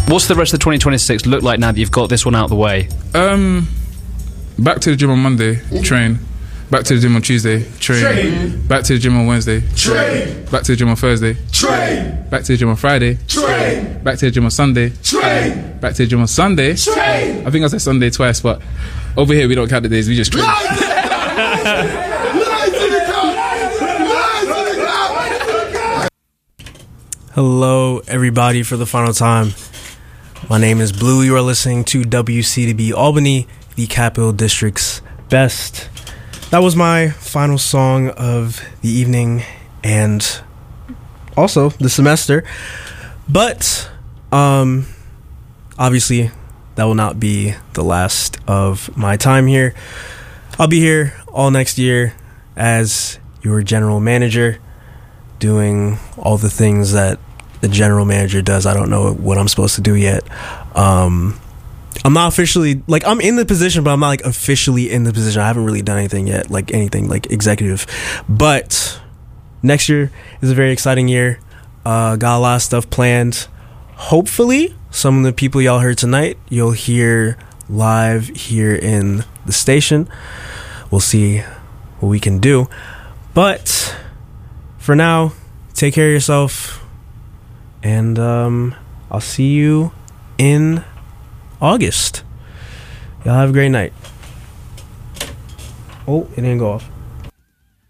What's the rest of 2026 look like now that you've got this one out of the way? Back to the gym on Monday, train. Back to the gym on Tuesday, train. Back to the gym on Wednesday, train. Back to the gym on Thursday, train. Back to the gym on Friday, train. Back to the gym on Sunday, train. Back to the gym on Sunday, train. I think I said Sunday twice, but over here we don't count the days, we just train. Hello, everybody, for the final time. My name is Blue. You are listening to WCDB Albany, the Capital District's best. That was my final song of the evening and also the semester. But obviously, that will not be the last of my time here. I'll be here all next year as your general manager, doing all the things that the general manager does. I don't know what I'm supposed to do yet. I'm not officially, like, I'm in the position, but I'm not, like, officially in the position. I haven't really done anything yet, like, anything, like, executive. But next year is a very exciting year. Got a lot of stuff planned. Hopefully, some of the people y'all heard tonight, you'll hear live here in the station. We'll see what we can do. But for now, take care of yourself. And I'll see you in August. Y'all have a great night. Oh, it didn't go off.